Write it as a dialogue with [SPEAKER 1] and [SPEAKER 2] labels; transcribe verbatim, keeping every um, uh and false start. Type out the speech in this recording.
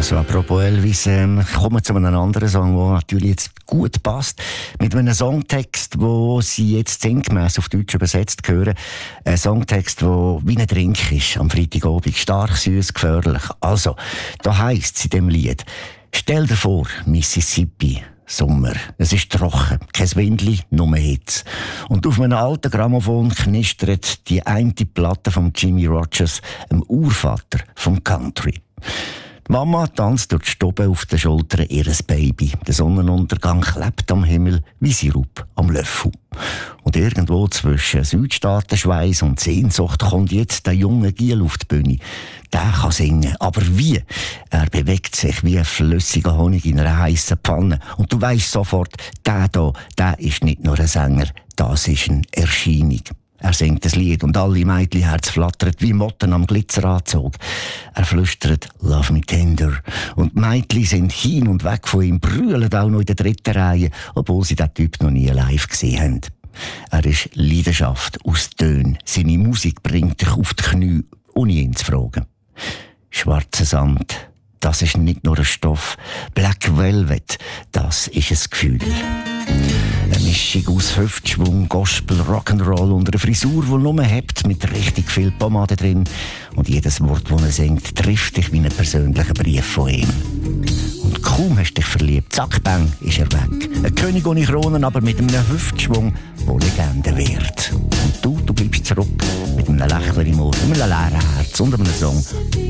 [SPEAKER 1] Also apropos Elvis, ähm, kommen wir zu einem anderen Song, der natürlich jetzt gut passt. Mit einem Songtext, wo sie jetzt sinngemäss auf Deutsch übersetzt hören. Ein Songtext, der wie ein Drink ist am Freitagabend. Stark, süß, gefährlich. Also, da heisst es in dem Lied: Stell dir vor, Mississippi, Sommer. Es ist trocken, kein Windli, nur Hitze. Und auf einem alten Grammophon knistert die eine Platte von Jimmy Rogers, dem Urvater vom Country. Die Mama tanzt durch die Stube auf den Schultern ihres Baby. Der Sonnenuntergang klebt am Himmel wie Sirup am Löffel. Und irgendwo zwischen Südstaatenschweiß und Sehnsucht kommt jetzt der junge Giel auf die Bühne. Der kann singen, aber wie? Er bewegt sich wie ein flüssiger Honig in einer heissen Pfanne. Und du weisst sofort, der da, der ist nicht nur ein Sänger, das ist eine Erscheinung. Er singt das Lied und alle Mädchenherz flattert wie Motten am Glitzeranzug. Er flüstert «Love me tender» und die Mädchen sind hin und weg von ihm, brüllen auch noch in der dritten Reihe, obwohl sie den Typ noch nie live gesehen haben. Er ist Leidenschaft aus Tönen. Seine Musik bringt dich auf die Knie, ohne ihn zu fragen. Schwarzer Sand, das ist nicht nur ein Stoff. Black Velvet, das ist ein Gefühl. Eine Mischung aus Hüftschwung, Gospel, Rock'n'Roll und einer Frisur, die nur hebt, mit richtig viel Pomade drin. Und jedes Wort, das er singt, trifft dich wie ein persönlicher Brief von ihm. Und kaum hast du dich verliebt, zack, bang, ist er weg. Ein König ohne Kronen, aber mit einem Hüftschwung, der Legende wird. Und du, du bleibst zurück, mit einem Lächeln im Ohr, mit einem leeren Herz und einem Song,